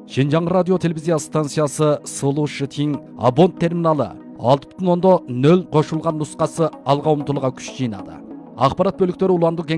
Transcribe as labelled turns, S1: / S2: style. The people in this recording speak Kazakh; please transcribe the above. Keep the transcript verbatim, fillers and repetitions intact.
S1: Шинжаң радио телевизия станциясы Сулу Шитин абон терминалы алты бүтін оннан нөл қосылған нұсқасы алға ұмтылуға күш жинады. Ақпарат бөліктері уланды